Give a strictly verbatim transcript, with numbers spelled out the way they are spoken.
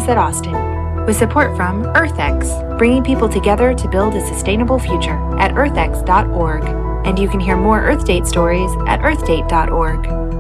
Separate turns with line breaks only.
at Austin, with support from EarthX, bringing people together to build a sustainable future at earth x dot org. And you can hear more Earth Date stories at earth date dot org.